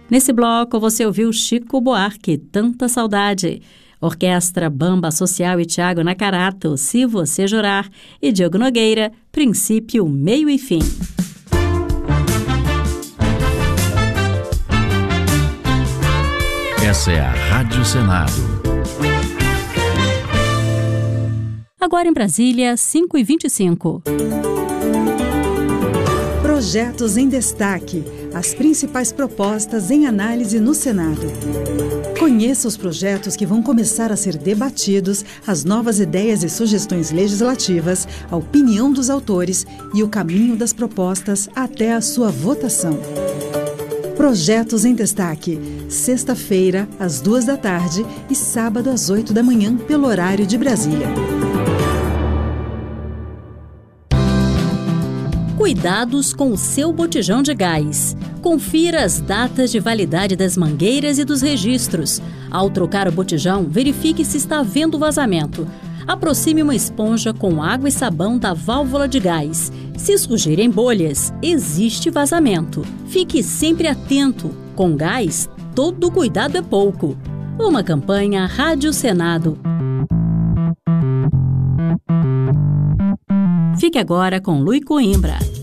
Nesse bloco você ouviu Chico Buarque, Tanta Saudade. Orquestra Bamba Social e Thiago Nacarato, Se Você Jurar. E Diogo Nogueira, Princípio, Meio e Fim. Essa é a Rádio Senado. Agora em Brasília, 5h25. Projetos em destaque. As principais propostas em análise no Senado. Conheça os projetos que vão começar a ser debatidos, as novas ideias e sugestões legislativas, a opinião dos autores e o caminho das propostas até a sua votação. Projetos em destaque. Sexta-feira, às 14h e sábado, às 8h pelo horário de Brasília. Cuidados com o seu botijão de gás. Confira as datas de validade das mangueiras e dos registros. Ao trocar o botijão, verifique se está havendo vazamento. Aproxime uma esponja com água e sabão da válvula de gás. Se surgirem bolhas, existe vazamento. Fique sempre atento. Com gás, todo cuidado é pouco. Uma campanha Rádio Senado. Fique agora com Luí Coimbra.